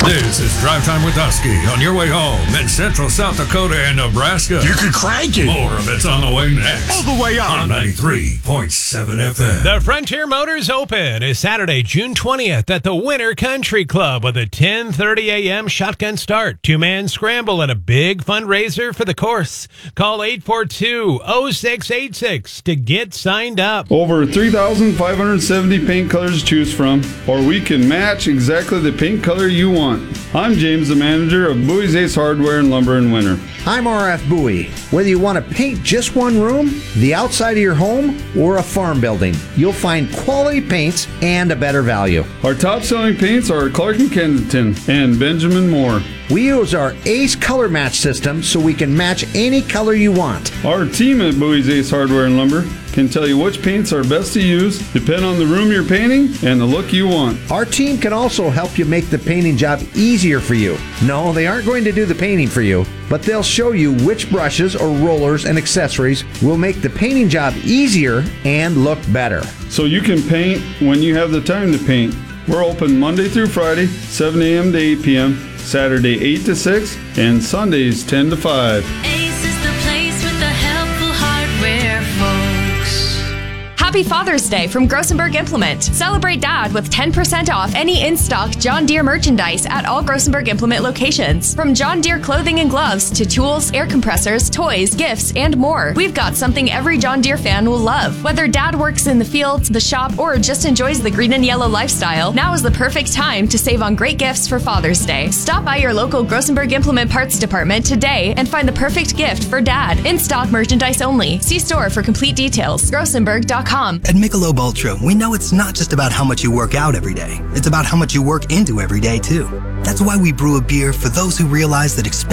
This is Drive Time with Husky on your way home in Central South Dakota and Nebraska. You can crank it. More of it's on the way next. All the way up. On 93.7 FM. The Frontier Motors Open is Saturday, June 20th at the Winter Country Club with a 10:30 a.m. shotgun start, two-man scramble, and a big fundraiser for the course. Call 842-0686 to get signed up. Over 3,570 paint colors to choose from, or we can match exactly the paint color you want. I'm James, the manager of Bowie's Ace Hardware and Lumber in Winter. I'm RF Bowie. Whether you want to paint just one room, the outside of your home, or a farm building, you'll find quality paints and a better value. Our top-selling paints are Clark & Kensington and Benjamin Moore. We use our Ace color match system so we can match any color you want. Our team at Bowie's Ace Hardware and Lumber can tell you which paints are best to use, depend on the room you're painting and the look you want. Our team can also help you make the painting job easier for you. No, they aren't going to do the painting for you, but they'll show you which brushes or rollers and accessories will make the painting job easier and look better. So you can paint when you have the time to paint. We're open Monday through Friday, 7 a.m. to 8 p.m., Saturday 8 to 6, and Sundays 10 to 5. Ace is the place with the helpful hardware, folks. Happy Father's Day from Grossenberg Implement. Celebrate Dad with 10% off any in-stock John Deere merchandise at all Grossenberg Implement locations. From John Deere clothing and gloves to tools, air compressors, toys, gifts, and more. We've got something every John Deere fan will love. Whether Dad works in the field, the shop, or just enjoys the green and yellow lifestyle, now is the perfect time to save on great gifts for Father's Day. Stop by your local Grossenberg Implement parts department today and find the perfect gift for Dad. In-stock merchandise only. See store for complete details. Grossenberg.com. At Michelob Ultra, we know it's not just about how much you work out every day. It's about how much you work into every day, too. That's why we brew a beer for those who realize that